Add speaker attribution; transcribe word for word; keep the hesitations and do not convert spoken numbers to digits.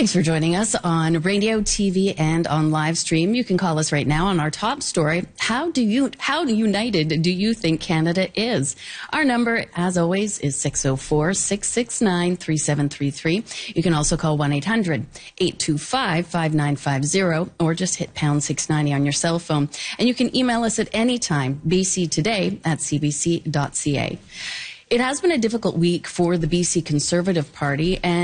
Speaker 1: Thanks for joining us on radio, T V, and on live stream. You can call us right now on our top story. How do you, how united do you think Canada is? Our number, as always, is six oh four, six six nine, three seven three three. You can also call one eight hundred, eight two five, five nine five zero or just hit pound six ninety on your cell phone. And you can email us at any time, b c today at c b c dot c a. It has been a difficult week for the B C Conservative Party, and